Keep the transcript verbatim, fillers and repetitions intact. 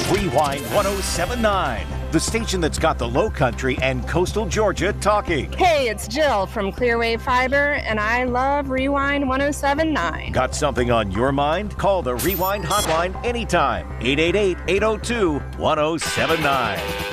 Rewind one oh seven point nine, the station that's got the Low Country and coastal Georgia talking. Hey, it's Jill from Clearwave Fiber, and I love Rewind one oh seven point nine. Got something on your mind? Call the Rewind hotline anytime. eight eight eight, eight oh two, one oh seven nine.